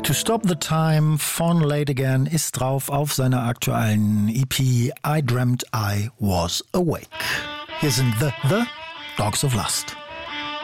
To Stop the Time von Late Again ist drauf auf seiner aktuellen EP I Dreamt I Was Awake. Hier sind The Dogs of Lust.